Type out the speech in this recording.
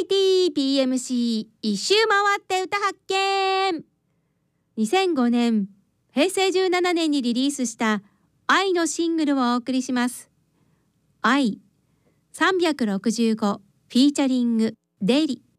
PMC 一周回って歌発見。2005年、平成17年にリリースした愛のシングルをお送りします。愛365フィーチャリングデリ。